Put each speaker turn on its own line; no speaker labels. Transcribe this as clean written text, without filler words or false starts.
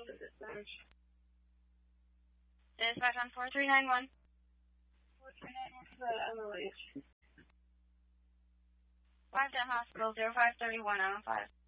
to dispatch.
Dispatch on 4391.
4391 for the MOH.
510 Hospital 0531 on 5.